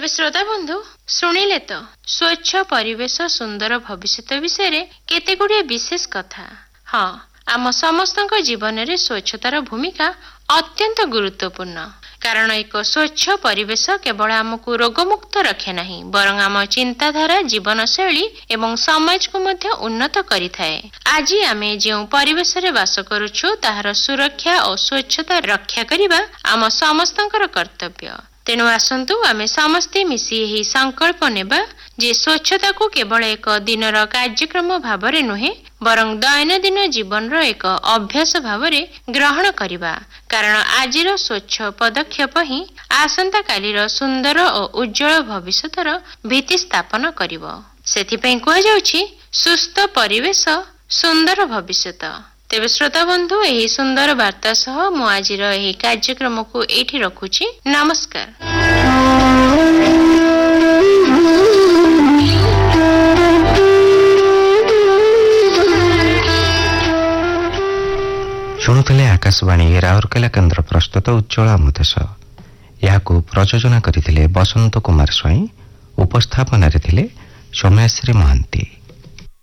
तेबे श्रोता बंधु शुणिले तो स्वच्छ परिवेश सुंदर भविष्य विषय केते गुड़िए विशेष कथा। हाँ, आम समस्तक जीवन में स्वच्छतार भूमिका अत्यंत गुरुत्वपूर्ण। कारण एक स्वच्छ परिवेश केवल आमको रोगमुक्त रखे नहीं बरं आम चिंताधारा जीवन शैली एवं समाज को मध्य उन्नत करिथाए। आज आमे जो परिवेश रे वास करूछु ताहार सुरक्षा और स्वच्छता रक्षा करिबा आम समस्तंकर कर्तव्य। तेणु आसंतु आमे समस्ते मिसी एही संकल्प नेबा जे स्वच्छता को केवल एक दिनर कार्यक्रम भावरे नुहे बरं दैनंदिन जीवन रो एक अभ्यास भावरे ग्रहण करिबा। कारण आजिर स्वच्छ पदक्षेप ही आसंता कालीर सुंदर और उज्जवल भविष्यतर भित्ति स्थापन करिवो। सेथिपई कुआ जाउछि सुस्थ परिवेश सुंदर भविष्यत। तेबे श्रोता बंधु एही सुंदर वार्ता सह मु आजिर एही कार्यक्रम को एठी रखुछि। नमस्कार। शुणुले आकाशवाणी राउरकेला केन्द्र प्रस्तुत उज्ज्वल अमृतस। याकू प्रयोजन करथिले बसंत कुमार स्वाई। उपस्थापन रे थिले सोमेश्वरी महांती।